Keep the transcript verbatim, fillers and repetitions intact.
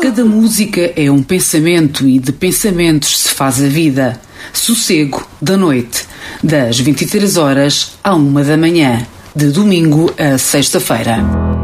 Cada música é um pensamento e de pensamentos se faz a vida. Sossego da noite, das vinte e três horas à uma da manhã, de domingo a sexta-feira.